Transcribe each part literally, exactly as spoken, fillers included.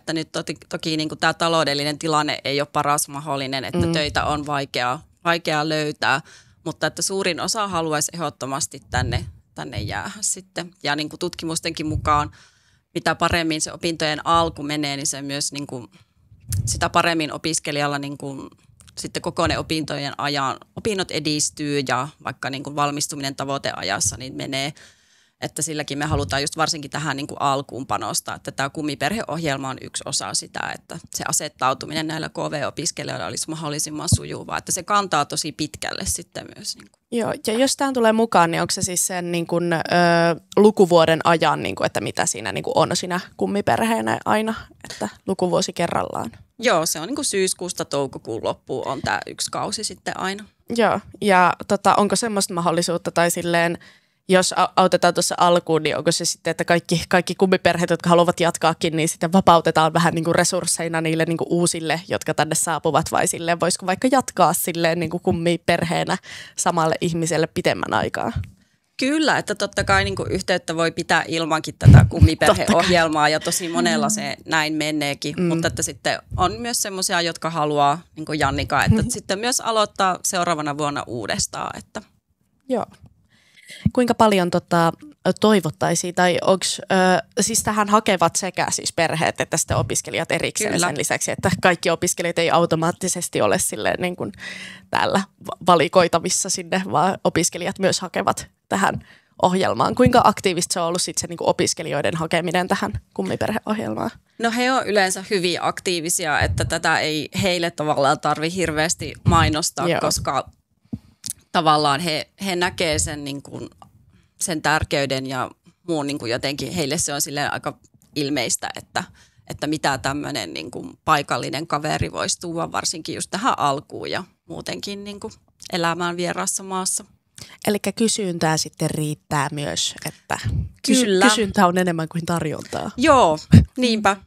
että nyt toki, toki niin kuin tämä taloudellinen tilanne ei ole paras mahdollinen, että mm. töitä on vaikea, vaikea löytää, mutta että suurin osa haluaisi ehdottomasti tänne, tänne jäädä sitten. Ja niin kuin tutkimustenkin mukaan, mitä paremmin se opintojen alku menee, niin se myös niin kuin, sitä paremmin opiskelijalla niin kuin, sitten koko ne opintojen ajan, opinnot edistyy ja vaikka niin kuin valmistuminen tavoiteajassa niin menee, että silläkin me halutaan just varsinkin tähän niin kuin alkuun panostaa, että tämä kummiperheohjelma on yksi osa sitä, että se asettautuminen näillä K V-opiskelijoilla olisi mahdollisimman sujuvaa, että se kantaa tosi pitkälle sitten myös. Niin kuin. Joo, ja jos tähän tulee mukaan, niin onko se siis sen niin kuin, ö, lukuvuoden ajan, niin kuin, että mitä siinä niin kuin on siinä kummiperheenä aina, että lukuvuosi kerrallaan? Joo, se on niin kuin syyskuusta toukokuun loppuun on tämä yksi kausi sitten aina. Joo, ja tota, onko semmoista mahdollisuutta tai silleen, jos autetaan tuossa alkuun, niin onko se sitten, että kaikki, kaikki kummiperheet, jotka haluavat jatkaakin, niin sitten vapautetaan vähän niin kuin resursseina niille niin kuin uusille, jotka tänne saapuvat, vai silleen, voisiko vaikka jatkaa silleen niin kuin kummiperheenä samalle ihmiselle pitemmän aikaa? Kyllä, että totta kai niin kuin yhteyttä voi pitää ilmankin tätä kummiperheohjelmaa ja tosi monella se näin meneekin, mm. mutta että sitten on myös semmoisia, jotka haluaa, niin kuin Jannika, että mm. sitten myös aloittaa seuraavana vuonna uudestaan. Että. Joo. Kuinka paljon tota, toivottaisiin, tai onko, siis tähän hakevat sekä siis perheet että sitten opiskelijat erikseen Kyllä. sen lisäksi, että kaikki opiskelijat ei automaattisesti ole silleen niin kuin täällä valikoitavissa sinne, vaan opiskelijat myös hakevat tähän ohjelmaan. Kuinka aktiivista se on ollut sitten se niin kuin opiskelijoiden hakeminen tähän kummiperheohjelmaan? No he on yleensä hyvin aktiivisia, että tätä ei heille tavallaan tarvitse hirveästi mainostaa, Joo. koska tavallaan he, he näkee sen, niin kuin, sen tärkeyden ja muun niin kuin jotenkin heille se on silleen aika ilmeistä, että, että mitä tämmöinen niin kuin paikallinen kaveri voisi tuoda varsinkin just tähän alkuun ja muutenkin niin kuin elämään vieraassa maassa. Eli kysyntää sitten riittää myös, että Kyllä. kysyntä on enemmän kuin tarjontaa. Joo, niinpä.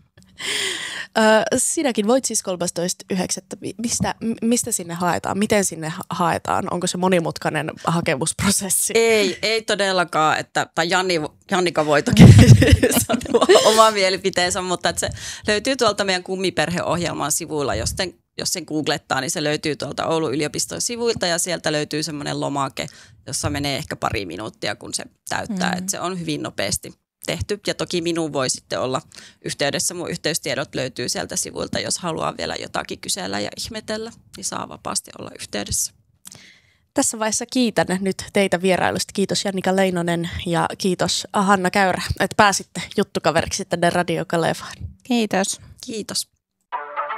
Sinäkin voit siis kolmastoista yhdeksättä Mistä, mistä sinne haetaan? Miten sinne haetaan? Onko se monimutkainen hakemusprosessi? Ei, ei todellakaan. Että, tai Janni, Jannika voi toki sanoa oman mielipiteensä, mutta että se löytyy tuolta meidän kummiperheohjelman sivuilla. Jos, ten, jos sen googlettaa, niin se löytyy tuolta Oulun yliopiston sivuilta ja sieltä löytyy semmoinen lomake, jossa menee ehkä pari minuuttia, kun se täyttää. Mm. Että se on hyvin nopeasti tehty. Ja toki minun voi sitten olla yhteydessä. Mun yhteystiedot löytyy sieltä sivuilta. Jos haluaa vielä jotakin kysellä ja ihmetellä, niin saa vapaasti olla yhteydessä. Tässä vaiheessa kiitän nyt teitä vierailusta. Kiitos Jannika Leinonen ja kiitos Hanna Käyrä, että pääsitte juttukaveriksi tänne Radio Kalevaan. Kiitos. Kiitos.